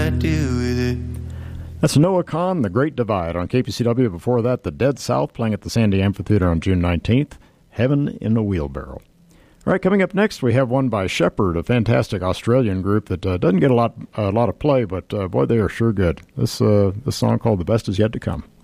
I deal with it. That's Noah Kahan, The Great Divide on KPCW. Before that, The Dead South playing at the Sandy Amphitheater on June 19th, Heaven in a Wheelbarrow. All right, coming up next, we have one by Shepherd, a fantastic Australian group that doesn't get a lot of play, but boy, they are sure good. This song called The Best Is Yet to Come.